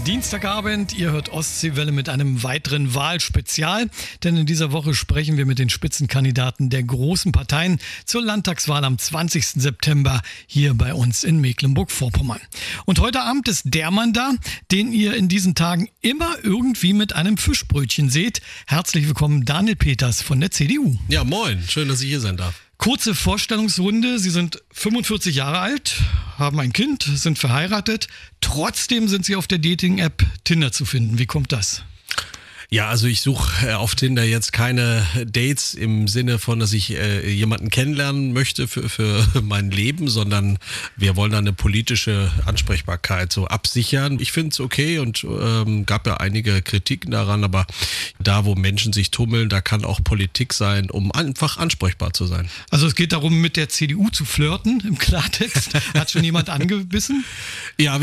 Dienstagabend, ihr hört Ostseewelle mit einem weiteren Wahlspezial, denn in dieser Woche sprechen wir mit den Spitzenkandidaten der großen Parteien zur Landtagswahl am 20. September hier bei uns in Mecklenburg-Vorpommern. Und heute Abend ist der Mann da, den ihr in diesen Tagen immer irgendwie mit einem Fischbrötchen seht. Herzlich willkommen, Daniel Peters von der CDU. Ja, moin, schön, dass ich hier sein darf. Kurze Vorstellungsrunde. Sie sind 45 Jahre alt, haben ein Kind, sind verheiratet. Trotzdem sind Sie auf der Dating-App Tinder zu finden. Wie kommt das? Ja, also ich suche auf Tinder jetzt keine Dates im Sinne von, dass ich jemanden kennenlernen möchte für mein Leben, sondern wir wollen da eine politische Ansprechbarkeit so absichern. Ich finde es okay und gab ja einige Kritiken daran, aber da, wo Menschen sich tummeln, da kann auch Politik sein, um einfach ansprechbar zu sein. Also es geht darum, mit der CDU zu flirten, im Klartext. Hat schon jemand angebissen? Ja,